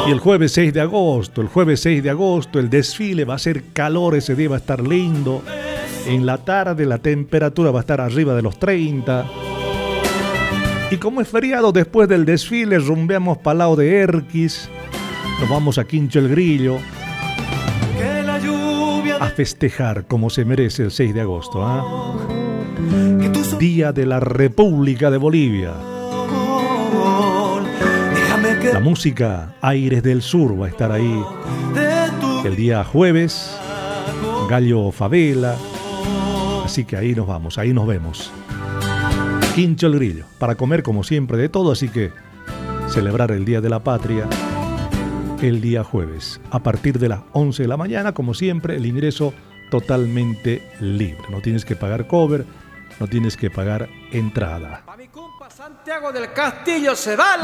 Y el jueves 6 de agosto, el desfile va a ser calor, ese día va a estar lindo. En la tarde la temperatura va a estar arriba de los 30. Y como es feriado, después del desfile rumbeamos para el lado de Erquis. Nos vamos a Quincho el Grillo a festejar como se merece el 6 de agosto, ¿eh? Día de la República de Bolivia. La música Aires del Sur va a estar ahí el día jueves, Gallo Favela. Así que ahí nos vamos, ahí nos vemos. Quincho el Grillo, para comer como siempre de todo, así que celebrar el Día de la Patria el día jueves. A partir de las 11 de la mañana, como siempre, el ingreso totalmente libre. No tienes que pagar cover, no tienes que pagar entrada. A mi compa Santiago del Castillo se da la...